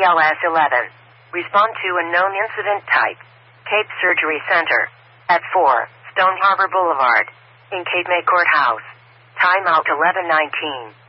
BLS 11. Respond to unknown incident type. Cape Surgery Center. At 4, Stone Harbor Boulevard. In Cape May Courthouse. Timeout 11:19.